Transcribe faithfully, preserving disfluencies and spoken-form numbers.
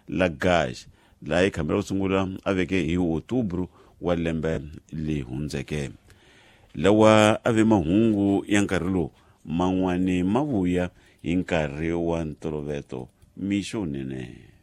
Lagash laha khamera ku sungula a veke hi October wa lembe leyi hundzeke. Lawa a ve mahungu ya nkarhi lowu, man'wani ma vuya hi nkarhi wa ntolovelo. Mixo nene.